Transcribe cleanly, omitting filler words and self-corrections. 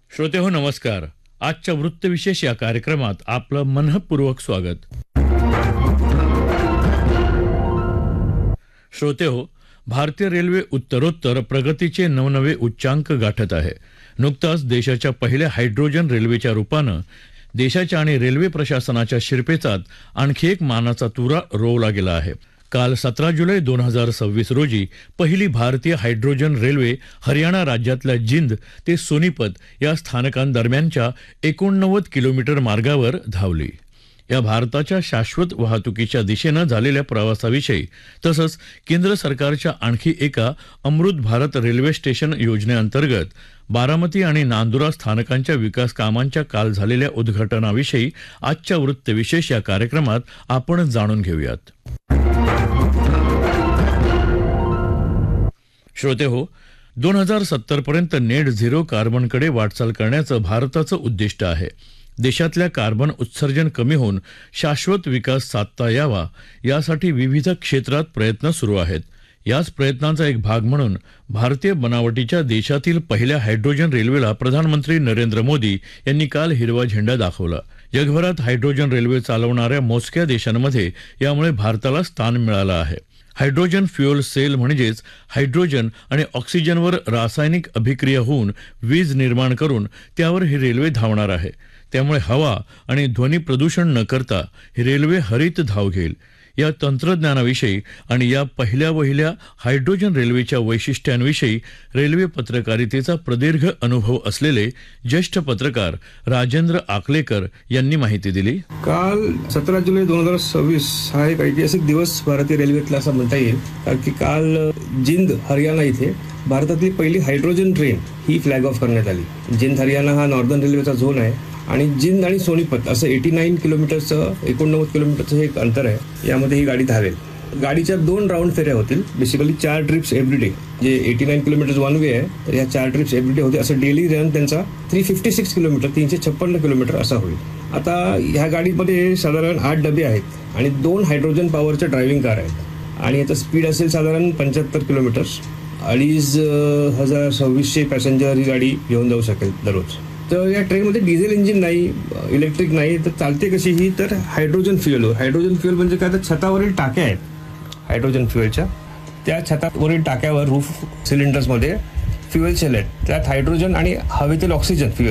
श्रोते हो नमस्कार. आजच्या वृत्तविशेष या कार्यक्रमात आपलं मनःपूर्वक स्वागत. श्रोते हो, भारतीय रेल्वे उत्तरोत्तर प्रगतीचे नवनवे उच्चांक गाठत आहे. नुकताच देशाच्या पहिल्या हायड्रोजन रेल्वेच्या रूपानं देशाच्या आणि रेल्वे प्रशासनाच्या शिरपेचात आणखी एक मानाचा तुरा रोवला गेला आहे. काल 17 जुलै 2026 रोजी पहिली भारतीय हायड्रोजन रेल्वे हरियाणा राज्यातल्या जिंद ते सोनीपत या स्थानकांदरम्यानच्या 89 किलोमीटर मार्गावर धावली. या भारताच्या शाश्वत वाहतुकीच्या दिशेनं झालेल्या प्रवासाविषयी तसंच केंद्र सरकारच्या आणखी एका अमृत भारत रेल्वे स्टेशन योजनेअंतर्गत बारामती आणि नांदुरा स्थानकांच्या विकास कामांच्या काल झालेल्या उद्घाटनाविषयी आजच्या वृत्तविशेष या कार्यक्रमात आपण जाणून घेऊयात. श्रोते हो, 2070 पर्यंत नेट झिरो कार्बनकडे वाटचाल करण्याचं भारताचं उद्दिष्ट आहे. देशातल्या कार्बन उत्सर्जन कमी होऊन शाश्वत विकास साधता यावा यासाठी विविध क्षेत्रात प्रयत्न सुरू आहेत. याच प्रयत्नांचा एक भाग म्हणून भारतीय बनावटीच्या देशातील पहिल्या हायड्रोजन रेल्वेला प्रधानमंत्री नरेंद्र मोदी यांनी काल हिरवा झेंडा दाखवला. जगभरात हायड्रोजन रेल्वे चालवणाऱ्या मोजक्या देशांमध्ये यामुळे भारताला स्थान मिळालं आहे. हायड्रोजन फ्युएल सेल म्हणजेच हायड्रोजन आणि ऑक्सिजनवर रासायनिक अभिक्रिया होऊन वीज निर्माण करून त्यावर ही रेल्वे धावणार आहे. त्यामुळे हवा आणि ध्वनी प्रदूषण न करता ही रेल्वे हरित धाव घेईल. या तंत्रज्ञानाविषयी आणि या पहिल्या हायड्रोजन रेल्वेच्या वैशिष्ट्यांविषयी रेल्वे पत्रकारितेचा प्रदीर्घ अनुभव असलेले ज्येष्ठ पत्रकार राजेंद्र आकलेकर यांनी माहिती दिली. काल 17 जुलै 2026 हा एक ऐतिहासिक दिवस भारतीय रेल्वेतला असं म्हणता येईल, कारण की काल जिंद हरियाणा इथे भारतातली पहिली hydrogen train he flag of करण्यात आली. जिंद हरियाणा हा नॉर्दर्न रेल्वेचा झोन आहे आणि जिंद आणि सोनीपत असं 89 किलोमीटरचं 89 किलोमीटरचं हे एक अंतर आहे. यामध्ये ही गाडी धावेल. गाडीच्या 2 राऊंड फेऱ्या होतील. Basically 4 trips everyday. जे 89 किलोमीटर वन वे आहे, तर या 4 ट्रिप्स एव्हरीडे होते. असं डेली रन त्यांचा 356 किलोमीटर 356 किलोमीटर असा होईल. आता ह्या गाडीमध्ये साधारण 8 डबे आहेत आणि 2 हायड्रोजन पॉवरच्या ड्रायव्हिंग कार आहेत आणि याचा स्पीड असेल साधारण 75 किलोमीटर. 2,2600 पॅसेंजर ही गाडी घेऊन जाऊ शकेल दररोज. तर या ट्रेनमध्ये डिझेल इंजिन नाही, इलेक्ट्रिक नाही. तर चालते कशी ही, तर हायड्रोजन फ्युएलवर. हायड्रोजन फ्युएल म्हणजे काय, तर छतावरील टाक्या आहेत हायड्रोजन फ्युएलच्या. त्या छतावरील टाक्यावर रूफ सिलेंडर्समध्ये फ्युएल सेल आहेत. त्यात हायड्रोजन आणि हवेतील ऑक्सिजन फ्युएल